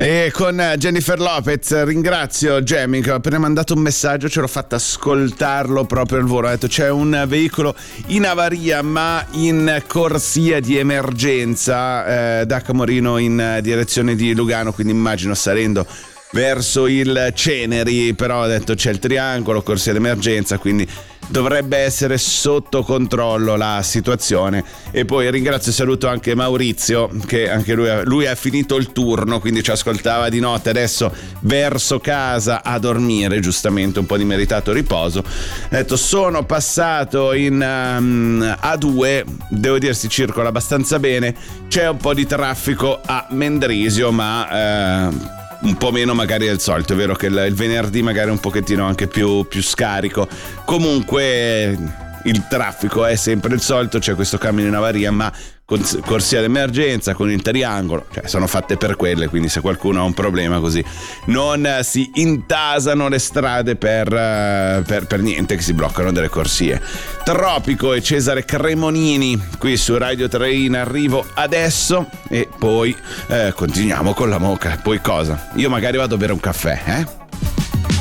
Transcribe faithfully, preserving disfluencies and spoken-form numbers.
E con Jennifer Lopez ringrazio Jamie che ha appena mandato un messaggio, ce l'ho fatta ascoltarlo proprio al volo. Ha detto c'è un veicolo in avaria ma in corsia di emergenza eh, da Camorino in direzione di Lugano, quindi immagino salendo verso il Ceneri, però ha detto c'è il triangolo, corsia d'emergenza, quindi dovrebbe essere sotto controllo la situazione. E poi ringrazio e saluto anche Maurizio che anche lui, lui ha finito il turno, quindi ci ascoltava di notte, adesso verso casa a dormire, giustamente un po' di meritato riposo. Ha detto sono passato in um, A due, devo dire si circola abbastanza bene, c'è un po' di traffico a Mendrisio ma uh, un po' meno magari del solito, è vero che il, il venerdì magari un pochettino anche più, più scarico. Comunque il traffico è sempre il solito, c'è questo camion in avaria ma con corsia d'emergenza, con il triangolo, cioè sono fatte per quelle, quindi se qualcuno ha un problema così non si intasano le strade per, per, per niente, che si bloccano delle corsie. Tropico e Cesare Cremonini qui su Radio tre in arrivo adesso e poi eh, continuiamo con la moca. Poi cosa? Io magari vado a bere un caffè, eh?